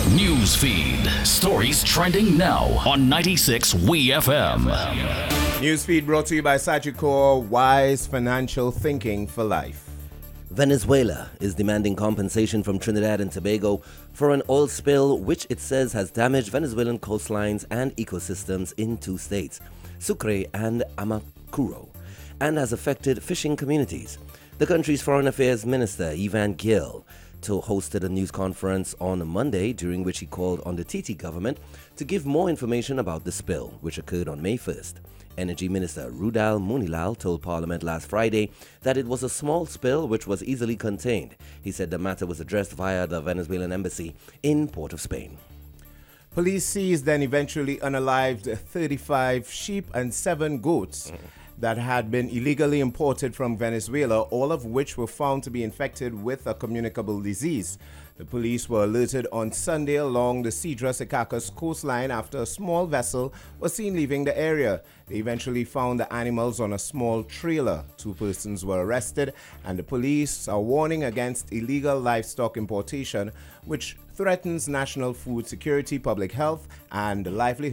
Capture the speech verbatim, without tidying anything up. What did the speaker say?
News feed. Stories trending now on ninety-six W E F M. Newsfeed brought to you by Sagicor, wise financial thinking for life. Venezuela is demanding compensation from Trinidad and Tobago for an oil spill which it says has damaged Venezuelan coastlines and ecosystems in two states, Sucre and Amacuro, and has affected fishing communities. The country's Foreign Affairs Minister, Ivan Gil, hosted a news conference on Monday during which he called on the Titi government to give more information about the spill, which occurred on May first. Energy Minister Rudal Munilal told Parliament last Friday that it was a small spill which was easily contained. He said the matter was addressed via the Venezuelan embassy in Port of Spain. Police seized and eventually unalived thirty-five sheep and seven goats mm. that had been illegally imported from Venezuela, all of which were found to be infected with a communicable disease. The police were alerted on Sunday along the Cedras-Icacos coastline after a small vessel was seen leaving the area. They eventually found the animals on a small trailer. Two persons were arrested, and the police are warning against illegal livestock importation, which threatens national food security, public health, and the livelihood